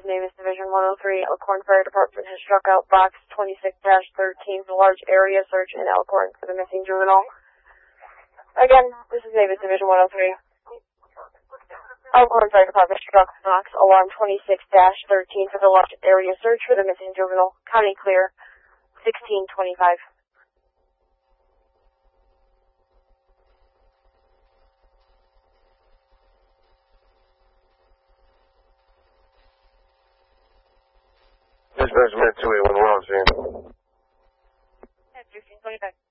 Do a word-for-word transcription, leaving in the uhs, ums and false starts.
Navis Division one oh three. Elkhorn Fire Department has struck out box twenty-six dash thirteen for large area search in Elkhorn for the missing juvenile. Again, this is Navis Division one oh three. Elkhorn Fire Department struck box alarm twenty-six dash thirteen for the large area search for the missing juvenile. County clear, sixteen twenty-five. Dispatch met two eight one one, sixteen twenty-five.